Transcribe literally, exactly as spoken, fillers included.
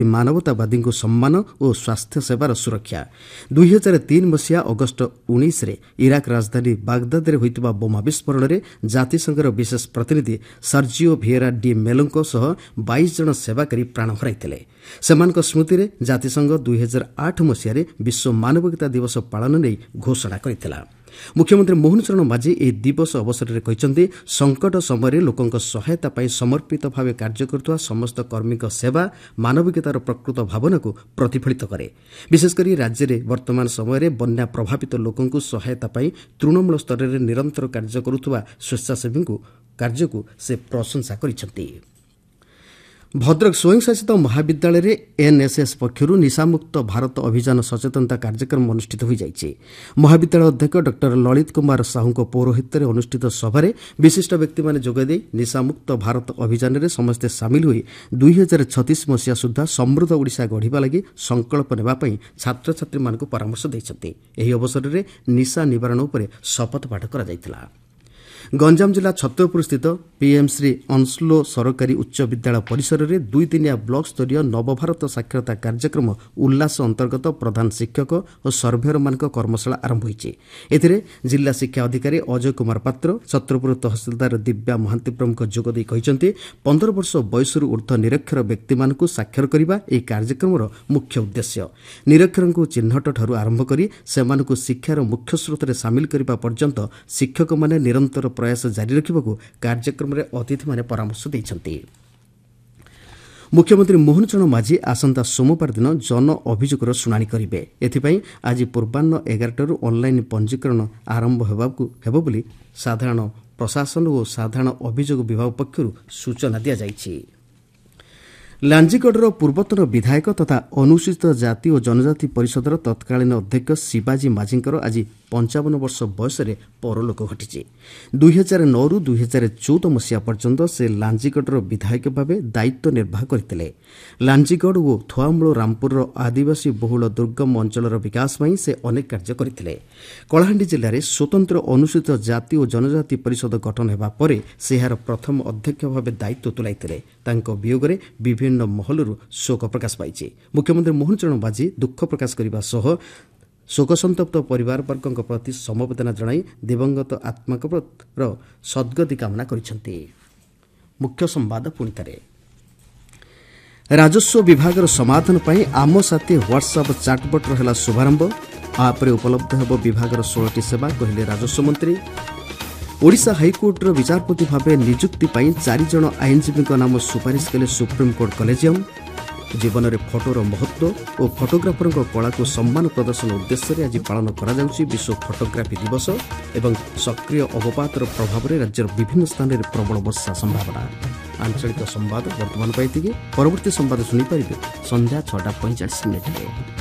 मानवतावादी को सम्मान और स्वास्थ्य सेवार सुरक्षा दुई हजार तीन मसीहा अगस्ट उन्नीस रे इराक राजधानी बागदाद में होइतिबा बोमा विस्फोरण में जातिसंघर विशेष प्रतिनिधि सर्जिओ भिएरा डी मेलों सह बाईस जन सेवाकारी प्राण हराइथिले। सेमानक स्मृति में जातिसंघ दुई हजार आठ मसीह विश्व मानविकता दिवस पालन नहीं घोषणा करथिला। मुख्यमंत्री मोहन चरण माझी ए दिवस अवसर में कहते संकट समय लोकों सहायता पाई समर्पित भाव कार्य करुवा समस्त कर्मी सेवा मानविकतार प्रकृत भावना को प्रतिफलित करे। विशेषकर राज्य में वर्तमान समय बन्या प्रभावित लोकों सहायता पाई तृणमूल स्तर में निरंतर कार्य करुवा स्वेच्छासेवी कार्य को से प्रशंसा करिसेंति। भद्रक स्वयंशासित महाविद्यालय में एनएसएस पक्षर निशामुक्त भारत अभियान सचेतनता कार्यक्रम अनुष्ठित हो जाइए। महाविद्यालय अध्यक्ष डॉक्टर ललित कुमार साहू पौरोहित्य में अनुष्ठित सभारे विशिष्ट व्यक्ति माने जोगदे निशामुक्त भारत अभियान में समस्ते सामिल हुई दुई हजार छत्तीस मसीहा सुधा समृद्ध ओडिशा गढ़ा लगी संकल्प नेबापई छात्र छात्री मानक परामर्श देइछन्ति। एही अवसर में निशा निवारण उपर शपथ पाठ करा जायतिला। गंजाम जिला छतरपुर स्थित पीएम श्री अंशलो सरकारी उच्च विद्यालय परिसर में दुई दिनिया ब्लॉक स्तरीय नवभारत साक्षरता कार्यक्रम उल्लास अंतर्गत प्रधान शिक्षक और सर्भेयर मानक कर्मशाला आरंभ होईछि। एथिरे जिला शिक्षा अधिकारी अजय कुमार पात्र छतरपुर तहसीलदार दिव्या महांती प्रमुख जोगदे कहिसेंति पंद्रह वर्ष बयसरू ऊर्ध्व निरक्षर व्यक्ति मानक साक्षर करबा ए कार्यक्रमर मुख्य उद्देश्य। निरक्षरଙ୍କୁ चिन्हट ठारू आरंभ करी सेमानଙ୍କୁ शिक्षार मुख्य स्रोत रे शामिल करबा पर्यंत शिक्षक माने निरंतर प्रयास जारी रखिबाकू कार्यक्रम रे अतिथि माने परामर्श दैछन्ति। मुख्यमंत्री मोहन चरण माझी आसंता सोमवार दिन जन अभियोगर शुणाणी करिवे। एथिपाई आज पूर्वाह्न एगारटारू ऑनलाइन पंजीकरण आरंभ हेबो बोली साधारण प्रशासन और साधारण अभियोग विभाग पक्षरू सूचना दिया जाइछि। लांजीगढ़ पूर्वतन विधायक तथा अनुसूचित जाति और जनजाति परिषदर तत्कालीन अध्यक्ष शिवाजी माझींकर आज पंचावन वर्ष बयस परलोक घटी। दुई हजार नौ रु दुई हजार चौदह मसीहा पर्यंत से लांजीगढ़ विधायक भाव दायित्व निर्वाह करते। लांजीगढ़ और थुआमूल रामपुर आदिवासी बहुल दुर्गम अंचल विकास में से अनेक कार्य करते। कलाहांडी जिले में स्वतंत्र अनुसूचित जाति और जनजाति परिषद गठन होगा पर से यार प्रथम अध्यक्ष भाव दायित्व तुलाइते। वियोग में विभिन्न महलू शोक प्रकाश पाई। मुख्यमंत्री मोहन चरण माझी दुख प्रकाश करने सह शोकसंतप्त परिवार वर्गों प्रति समवेदना जणाई दिवंगत आत्मा सद्गति कामना करिसेंति। मुख्य संवाद पुणी थे। राजस्व विभाग समाधान पाई आम साथी व्हाट्सएप चाटबट है शुभारंभ। आप उपलब्ध होब विभाग षोलटी सेवा कहले राजस्व मंत्री। ओडिशा हाईकोर्टर विचारपति भाव नियुक्ति पाई चार जन आईनजीवी नाम सुपारिश कले सुप्रीमकोर्ट कलेजियम। जीवन में फोटोर महत्व और फोटोग्राफर कला को सम्मान प्रदर्शन उद्देश्य आज पालन करा जाउछि विश्व फोटोग्राफी दिवस। एवं सक्रिय अवपातर प्रभाव में राज्यर विभिन्न स्थान में प्रबल वर्षा संभावना। आंचलिक संवाद वर्तमान पाई परवर्ती संवाद शुणी पारे संध्या छटा पैंचाश मिनिट।